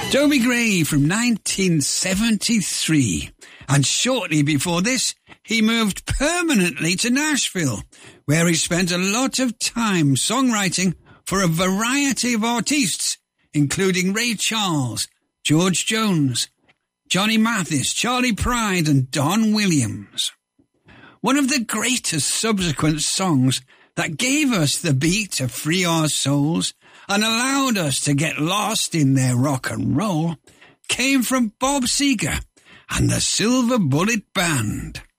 Toby Gray from 1973. And shortly before this, he moved permanently to Nashville, where he spent a lot of time songwriting for a variety of artists, including Ray Charles, George Jones, Johnny Mathis, Charlie Pride, and Don Williams. One of the greatest subsequent songs that gave us the beat to free our souls and allowed us to get lost in their rock and roll came from Bob Seger and the Silver Bullet Band.